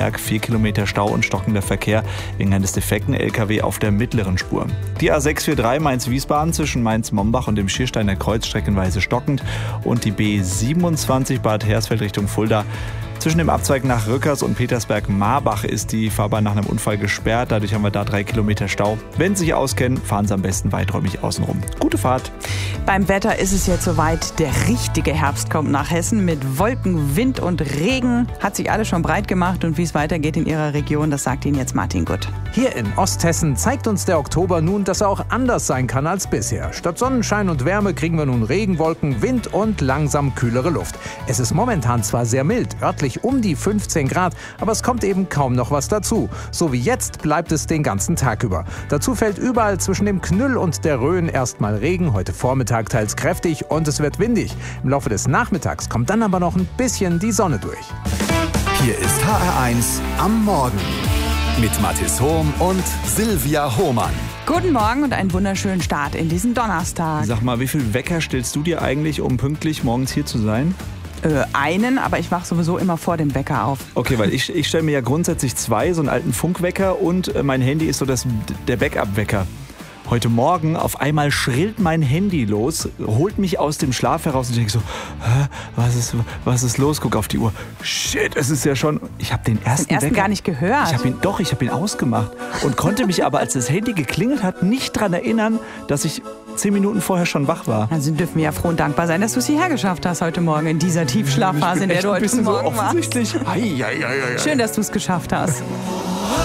Berg 4 Kilometer Stau und stockender Verkehr wegen eines defekten LKW auf der mittleren Spur. Die A643 Mainz-Wiesbaden zwischen Mainz-Mombach und dem Schiersteiner Kreuz streckenweise stockend und die B27 Bad Hersfeld Richtung Fulda. Zwischen dem Abzweig nach Rückers und Petersberg-Marbach ist die Fahrbahn nach einem Unfall gesperrt. Dadurch haben wir da 3 Kilometer Stau. Wenn Sie sich auskennen, fahren Sie am besten weiträumig außenrum. Gute Fahrt. Beim Wetter ist es jetzt soweit. Der richtige Herbst kommt nach Hessen mit Wolken, Wind und Regen. Hat sich alles schon breit gemacht und wie es weitergeht in Ihrer Region, das sagt Ihnen jetzt Martin Gutt. Hier in Osthessen zeigt uns der Oktober nun, dass er auch anders sein kann als bisher. Statt Sonnenschein und Wärme kriegen wir nun Regenwolken, Wind und langsam kühlere Luft. Es ist momentan zwar sehr mild, örtlich um die 15 Grad, aber es kommt eben kaum noch was dazu. So wie jetzt bleibt es den ganzen Tag über. Dazu fällt überall zwischen dem Knüll und der Rhön erstmal Regen, heute Vormittag teils kräftig und es wird windig. Im Laufe des Nachmittags kommt dann aber noch ein bisschen die Sonne durch. Hier ist HR1 am Morgen mit Mathis Hohm und Silvia Hohmann. Guten Morgen und einen wunderschönen Start in diesen Donnerstag. Sag mal, wie viel Wecker stellst du dir eigentlich, um pünktlich morgens hier zu sein? Einen, aber ich wache sowieso immer vor dem Wecker auf. Okay, weil ich stelle mir ja grundsätzlich 2, so einen alten Funkwecker und mein Handy ist so der Backup-Wecker. Heute Morgen auf einmal schrillt mein Handy los, holt mich aus dem Schlaf heraus und ich denke so, was ist los? Guck auf die Uhr. Shit, es ist ja schon... Ich habe den ersten Wecker gar nicht gehört. Ich habe ihn ausgemacht und konnte mich aber, als das Handy geklingelt hat, nicht daran erinnern, dass ich 10 Minuten vorher schon wach war. Also dürfen wir ja froh und dankbar sein, dass du es hierher geschafft hast heute Morgen in dieser Tiefschlafphase, in der du heute Morgen warst. Offensichtlich. Schön, dass du es geschafft hast.